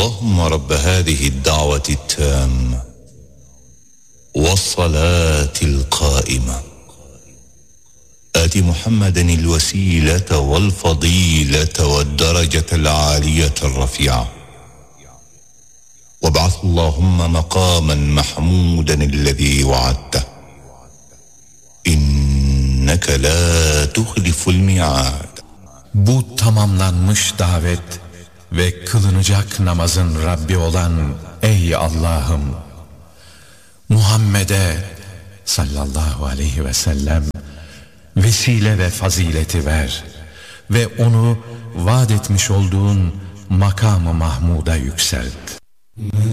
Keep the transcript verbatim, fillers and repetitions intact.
اللهم رب هذه الدعوة التامة والصلاة القائمة آت محمدا الوسيلة والفضيلة والدرجة العالية الرفيعة وابعث اللهم مقاما محمودا الذي وعدته إنك لا تخلف الميعاد. Bu tamamlanmış davet ve kılınacak namazın Rabbi olan ey Allah'ım, Muhammed'e sallallahu aleyhi ve sellem vesile ve fazileti ver ve onu vaat etmiş olduğun makam-ı Mahmud'a yükselt.